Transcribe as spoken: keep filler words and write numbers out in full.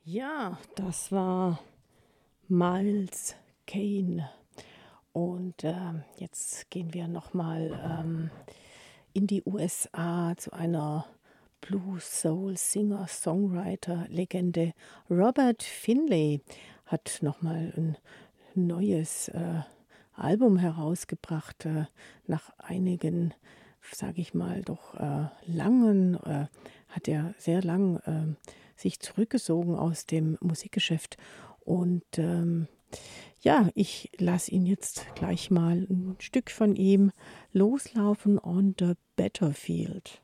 Ja, das war Miles Kane. Und ähm, jetzt gehen wir nochmal ähm, in die U S A zu einer Blues Soul Singer Songwriter Legende. Robert Finlay hat nochmal ein neues äh, Album herausgebracht, äh, nach einigen, sage ich mal, doch äh, langen, äh, hat er sehr lang ähm, sich zurückgezogen aus dem Musikgeschäft. Und ähm, ja, ich lasse ihn jetzt gleich mal ein Stück von ihm loslaufen, On the Battlefield.